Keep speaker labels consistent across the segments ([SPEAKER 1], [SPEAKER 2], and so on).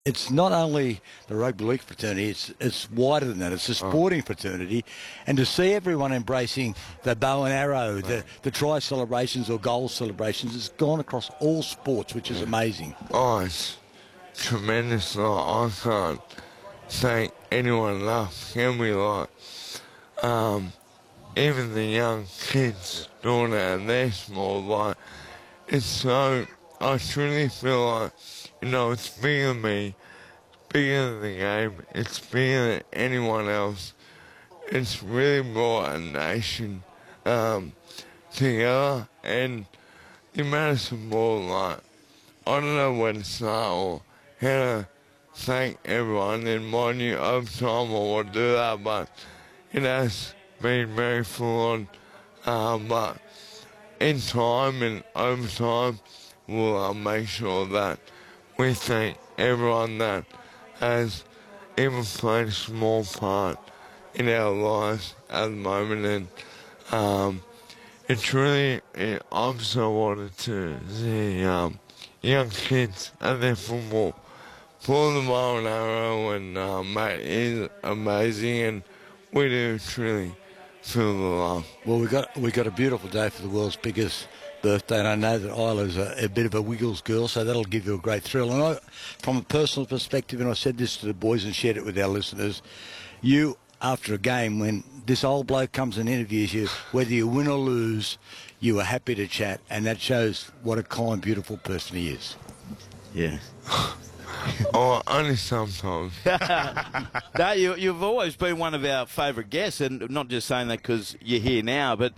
[SPEAKER 1] it's not only the rugby league fraternity, it's wider than that. It's the sporting fraternity. And to see everyone embracing the bow and arrow, the try celebrations or goal celebrations, it's gone across all sports, which is amazing.
[SPEAKER 2] Oh, it's tremendous. Like, I can't thank anyone enough. Can we, like, even the young kids doing it and they're small, like, it's so, I truly feel like, you know, it's bigger than me, bigger than the game, it's bigger than anyone else. It's really brought a nation together, and the amount of support, like, I don't know where to start or how to thank everyone in my new overtime or what to do that, but it has been very full on, but in time and overtime, we'll make sure that we thank everyone that has even played a small part in our lives at the moment, and it's really, I'm so wanted to see young kids at their football pull the bow and arrow, and mate, is amazing, and we do truly feel the love.
[SPEAKER 1] Well, we got a beautiful day for the world's biggest birthday, and I know that Isla's a bit of a Wiggles girl, so that'll give you a great thrill. And from a personal perspective, and I said this to the boys and shared it with our listeners, you, after a game, when this old bloke comes and interviews you, whether you win or lose, you are happy to chat, and that shows what a kind, beautiful person he is.
[SPEAKER 3] Yeah.
[SPEAKER 2] Oh, only sometimes.
[SPEAKER 3] No, you've always been one of our favourite guests, and not just saying that because you're here now, but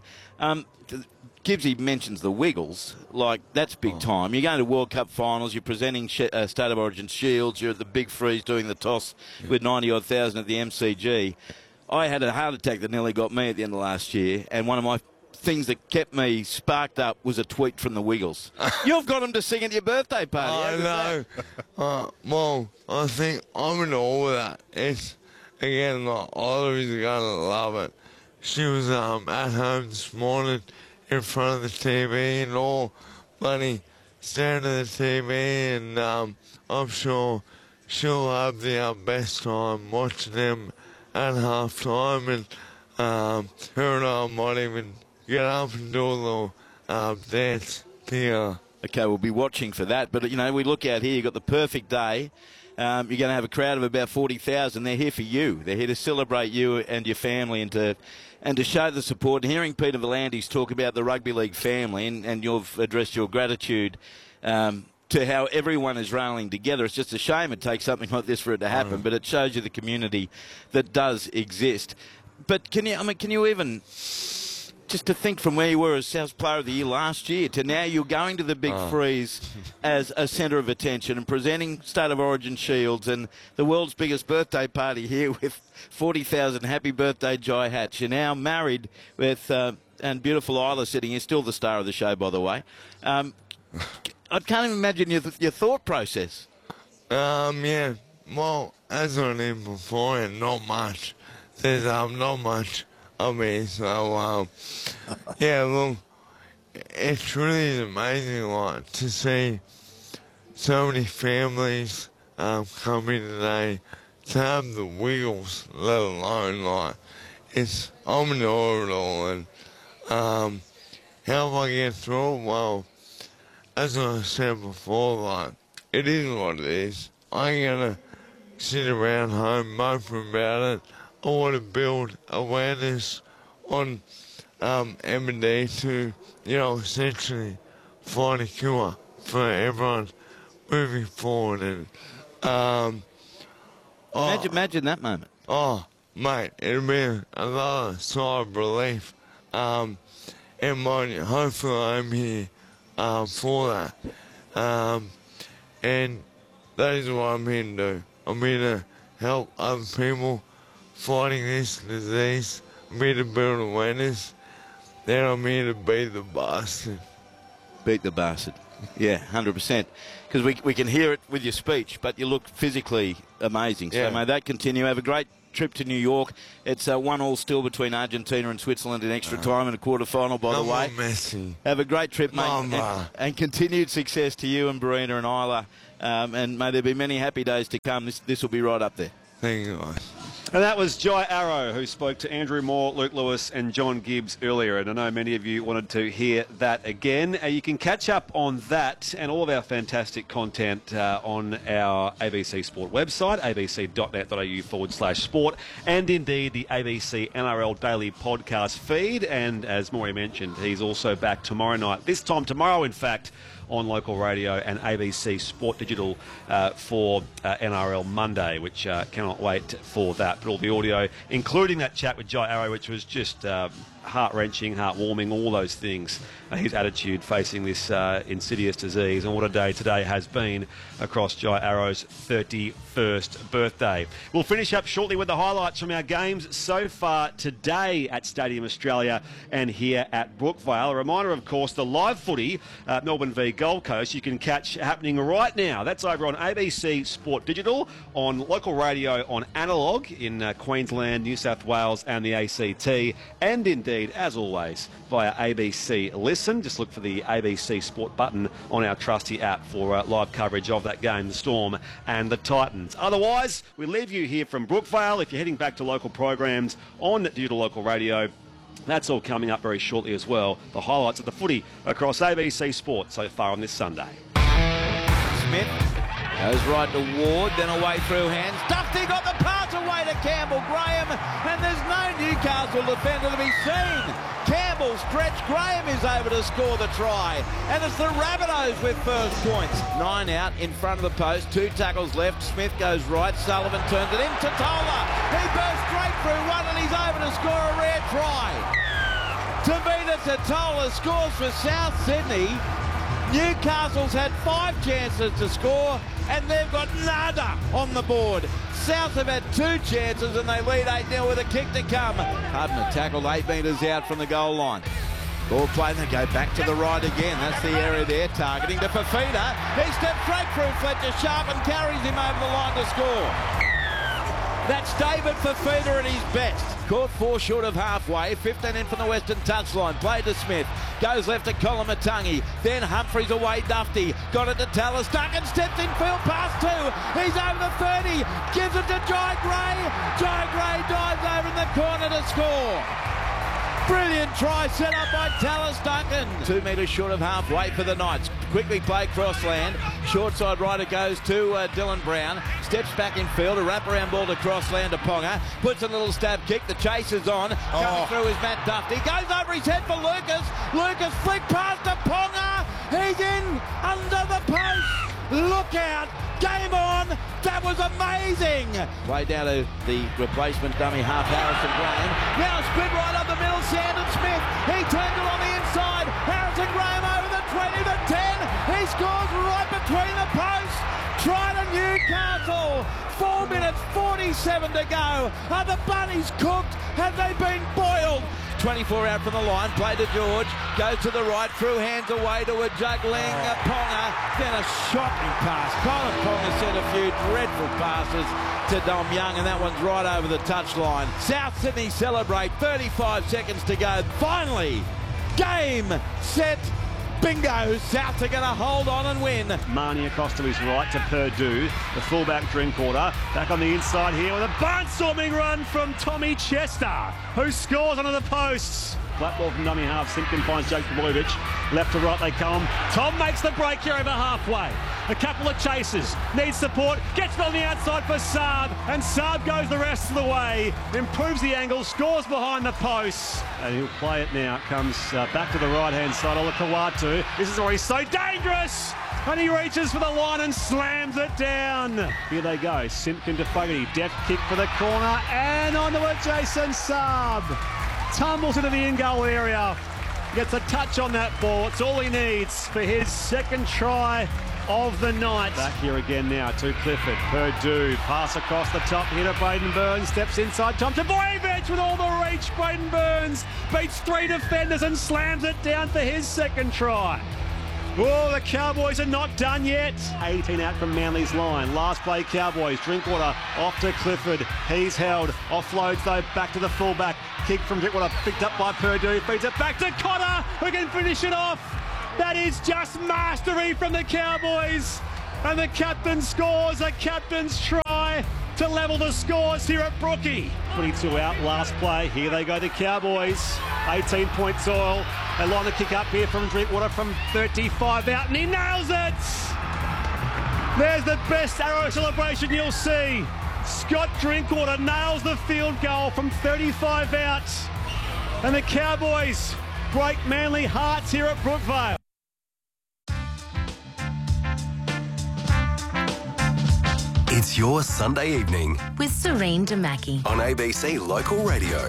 [SPEAKER 3] Gibbsy mentions the Wiggles, like that's big time. You're going to World Cup finals, you're presenting State of Origin shields, you're at the Big Freeze doing the toss with 90-odd thousand at the MCG. I had a heart attack that nearly got me at the end of last year, and one of my things that kept me sparked up was a tweet from the Wiggles. You've got them to sing at your birthday party.
[SPEAKER 2] I know. Well, I think I'm in awe with that. It's, again, like, Oliver's going to love it. She was at home this morning in front of the TV and all bloody staring at the TV, and I'm sure she'll have the best time watching them at half time, and her and I might even get up and do a little dance together.
[SPEAKER 3] Okay, we'll be watching for that. But, you know, we look out here, you've got the perfect day. You're going to have a crowd of about 40,000. They're here for you. They're here to celebrate you and your family and to show the support. And hearing Peter V'landys talk about the rugby league family, and you've addressed your gratitude to how everyone is rallying together. It's just a shame it takes something like this for it to happen, but it shows you the community that does exist. But can you even, just to think from where you were as South Player of the Year last year to now you're going to the Big Freeze as a centre of attention and presenting State of Origin shields and the world's biggest birthday party here with 40,000 happy birthday Jai Hatch. You're now married with, and beautiful Isla sitting here, still the star of the show, by the way. I can't even imagine your thought process.
[SPEAKER 2] Yeah, well, as I did before, not much. There's not much of me, so yeah, look, it truly is amazing, like, to see so many families coming today, to have the Wiggles, let alone, like, I'm in awe of it all, and how do I get through it? Well, as I said before, like, it is what it is. I ain't gonna sit around home moping about it. I want to build awareness on M&D to, you know, essentially find a cure for everyone moving forward. And
[SPEAKER 3] imagine that moment.
[SPEAKER 2] Oh, mate, it'll be another sigh of relief. And hopefully I'm here for that. And that is what I'm here to do. I'm here to help other people fighting this disease. I'm here to build awareness. Then I'm here to beat the bastard.
[SPEAKER 3] Beat the bastard. Yeah, 100%. Because we can hear it with your speech, but you look physically amazing. So may that continue. Have a great trip to New York. It's 1-1 still between Argentina and Switzerland in extra time in a quarter-final, by the way.
[SPEAKER 2] Messi.
[SPEAKER 3] Have a great trip, mate, and continued success to you and Barina and Isla. And may there be many happy days to come. This will be right up there.
[SPEAKER 2] Thank you, guys.
[SPEAKER 4] And that was Jai Arrow, who spoke to Andrew Moore, Luke Lewis and John Gibbs earlier. And I know many of you wanted to hear that again. You can catch up on that and all of our fantastic content on our ABC Sport website, abc.net.au/sport, and indeed the ABC NRL Daily Podcast feed. And as Maury mentioned, he's also back tomorrow night. This time tomorrow, in fact, on local radio and ABC Sport Digital for NRL Monday, which cannot wait for that. But all the audio, including that chat with Jai Arrow, which was just heart-wrenching, heart-warming, all those things. His attitude facing this insidious disease, and what a day today has been across Jai Arrow's 31st birthday. We'll finish up shortly with the highlights from our games so far today at Stadium Australia and here at Brookvale. A reminder, of course, the live footy, Melbourne v Gold Coast, you can catch happening right now. That's over on ABC Sport Digital, on local radio on Analog in Queensland, New South Wales and the ACT, and indeed, as always, via ABC Listen. Just look for the ABC Sport button on our trusty app for live coverage of that game, the Storm and the Titans. Otherwise, we leave you here from Brookvale. If you're heading back to local programs on Digital Local Radio, that's all coming up very shortly as well. The highlights of the footy across ABC Sport so far on this Sunday.
[SPEAKER 3] Smith goes right to Ward, then away through hands. Dufty got the pass away to Campbell Graham, and there's no Newcastle defender to be seen. Campbell stretched, Graham is able to score the try, and it's the Rabbitohs with first points. 9 out in front of the post, 2 tackles left. Smith goes right, Sullivan turns it in to Tola. He bursts straight through one, and he's able to score a rare try. Tavita Tola scores for South Sydney. Newcastle's had 5 chances to score, and they've got nada on the board. South have had 2 chances, and they lead 8-0 with a kick to come. Hudden a tackle 8 metres out from the goal line. Ball play, and they go back to the right again. That's the area they're targeting to Fafita. He steps straight through Fletcher Sharp and carries him over the line to score. That's David Fafita at his best. Caught 4 short of halfway, 15 in from the western touchline. Played to Smith, goes left to Kolomatangi, then Humphries away, Dufty, got it to Tallis, Duncan steps in field, past 2, he's over the 30, gives it to Jai Gray. Jai Gray dives over in the corner to score. Brilliant try set up by Tallis Duncan. 2 metres short of halfway for the Knights. Quickly played crossland. Short side rider goes to Dylan Brown. Steps back in field. A wraparound ball to crossland to Ponga. Puts a little stab kick. The chase is on. Coming through is Matt Dufty. Goes over his head for Lucas. Lucas flick past to Ponga. He's in under the post. Look out. Game on. That was amazing. Play down to the replacement dummy half, Harrison Graham. Now spin right up the middle, Sandon Smith. He turns it on the inside. Harrison Graham over the 20 to 10. He scores right between the posts. Try to Newcastle. 4 minutes 47 to go. Are the bunnies cooked? Have they been boiled? 24 out from the line, play to George, goes to the right, through hands away to a juggling Ponga, then a shocking pass. Colin Ponga sent a few dreadful passes to Dom Young, and that one's right over the touchline. South Sydney celebrate, 35 seconds to go. Finally, game, set, bingo. South are going to hold on and win.
[SPEAKER 4] Marnie across to his right to Purdue, the fullback Drinkwater. Back on the inside here with a barnstorming run from Tommy Chester, who scores onto the posts. Flat ball from dummy half. Simpkin finds Jake Bluvich. Left to right they come. Tom makes the break here over halfway. A couple of chases. Needs support. Gets it on the outside for Saab. And Saab goes the rest of the way. Improves the angle. Scores behind the posts. And he'll play it now. Comes back to the right-hand side. Ola Kawatu. This is where he's so dangerous. And he reaches for the line and slams it down. Here they go. Simpkin to Fogarty. Deft kick for the corner. And onto it, Jason Saab. Tumbles into the in-goal area. Gets a touch on that ball. It's all he needs for his second try of the night. Back here again now to Clifford. Purdue. Pass across the top here to Braden Burns. Steps inside. Tom to Boyevich with all the reach. Braden Burns beats 3 defenders and slams it down for his second try. Oh, the Cowboys are not done yet. 18 out from Manly's line. Last play, Cowboys. Drinkwater off to Clifford. He's held. Offloads, though, back to the fullback. Kick from Drinkwater, picked up by Purdue. Feeds it back to Cotter, who can finish it off. That is just mastery from the Cowboys. And the captain scores a captain's try to level the scores here at Brookie. 22 out, last play. Here they go, the Cowboys. 18 points all. They line the kick up here from Drinkwater from 35 out, and he nails it! There's the best arrow celebration you'll see. Scott Drinkwater nails the field goal from 35 out. And the Cowboys break Manly hearts here at Brookvale.
[SPEAKER 5] It's your Sunday evening
[SPEAKER 6] with Serene Damaki
[SPEAKER 5] on ABC Local Radio.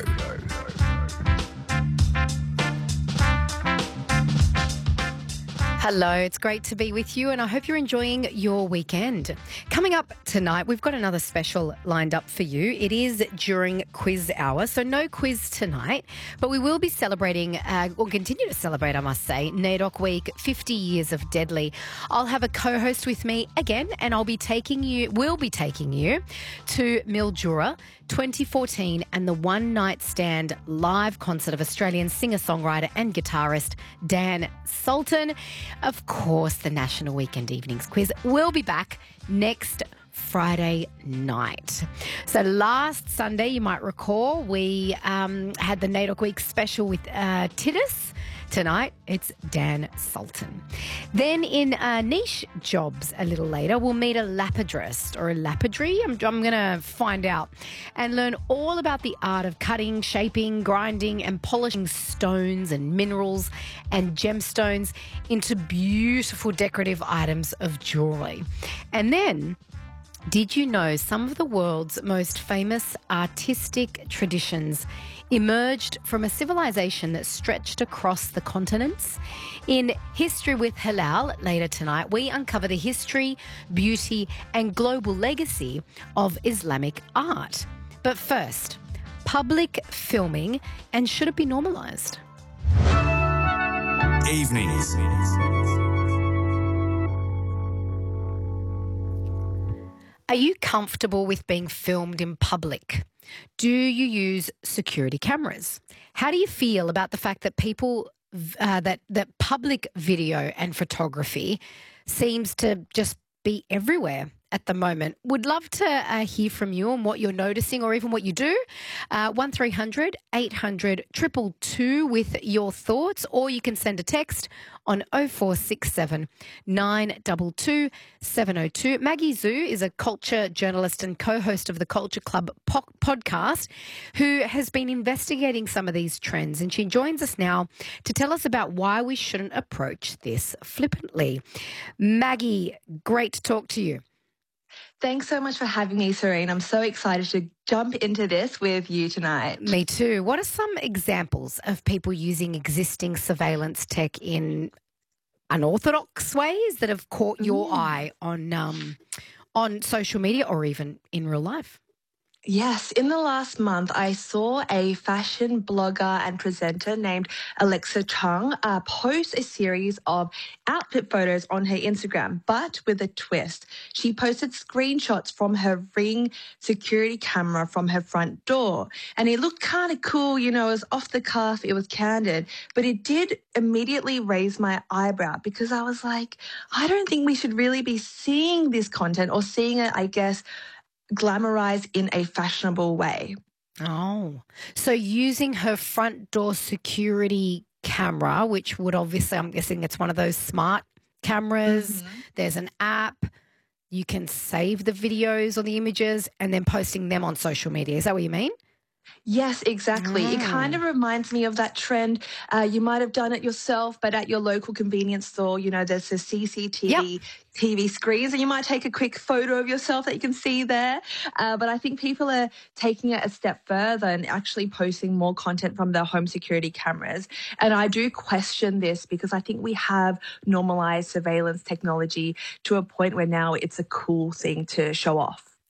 [SPEAKER 7] Hello, it's great to be with you and I hope you're enjoying your weekend. Coming up tonight, we've got another special lined up for you. It is during quiz hour, so no quiz tonight, but we will be celebrating, or continue to celebrate, I must say, NAIDOC Week, 50 years of Deadly. I'll have a co-host with me again and we'll be taking you to Mildura 2014 and the One Night Stand live concert of Australian singer-songwriter and guitarist Dan Sultan. Of course, the National Weekend Evenings Quiz will be back next Friday night. So last Sunday, you might recall, we had the NAIDOC Week special with Titus. Tonight, it's Dan Sultan. Then in niche jobs a little later, we'll meet a lapidrist or a lapidary. I'm going to find out and learn all about the art of cutting, shaping, grinding and polishing stones and minerals and gemstones into beautiful decorative items of jewellery. And then, did you know some of the world's most famous artistic traditions emerged from a civilization that stretched across the continents? In History with Halal, later tonight, we uncover the history, beauty and global legacy of Islamic art. But first, public filming, and should it be normalised?
[SPEAKER 5] Evenings.
[SPEAKER 7] Are you comfortable with being filmed in public? Do you use security cameras? How do you feel about the fact that that public video and photography seems to just be everywhere at the moment? Would love to hear from you on what you're noticing or even what you do. 1300 800 222 with your thoughts, or you can send a text on 0467 922 702. Maggie Zhu is a culture journalist and co-host of the Culture Club podcast who has been investigating some of these trends, and she joins us now to tell us about why we shouldn't approach this flippantly. Maggie, great to talk to you.
[SPEAKER 8] Thanks so much for having me, Serene. I'm so excited to jump into this with you tonight.
[SPEAKER 7] Me too. What are some examples of people using existing surveillance tech in unorthodox ways that have caught your eye on social media or even in real life?
[SPEAKER 8] Yes, in the last month, I saw a fashion blogger and presenter named Alexa Chung post a series of outfit photos on her Instagram, but with a twist. She posted screenshots from her Ring security camera from her front door, and it looked kind of cool. You know, it was off the cuff, it was candid, but it did immediately raise my eyebrow because I was like, I don't think we should really be seeing this content or seeing it, I guess, glamorized in a fashionable way.
[SPEAKER 7] Oh, so using her front door security camera, which would obviously, I'm guessing it's one of those smart cameras. Mm-hmm. There's an app. You can save the videos or the images and then posting them on social media. Is that what you mean?
[SPEAKER 8] Yes, exactly. It kind of reminds me of that trend. You might have done it yourself, but at your local convenience store, you know, there's a CCTV TV screens, and you might take a quick photo of yourself that you can see there. But I think people are taking it a step further and actually posting more content from their home security cameras. And I do question this because I think we have normalized surveillance technology to a point where now it's a cool thing to show off.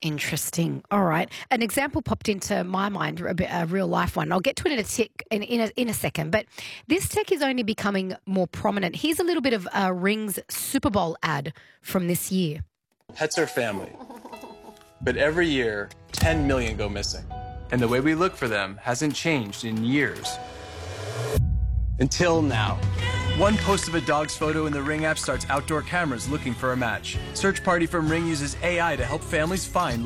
[SPEAKER 7] Interesting. All right. An example popped into my mind, a real life one. I'll get to it in a second. But this tech is only becoming more prominent. Here's a little bit of Ring's Super Bowl ad from this year.
[SPEAKER 9] Pets are family. But every year, 10 million go missing. And the way we look for them hasn't changed in years. Until now. One post of a dog's photo in the Ring app starts outdoor cameras looking for a match. Search Party from Ring uses AI to help families find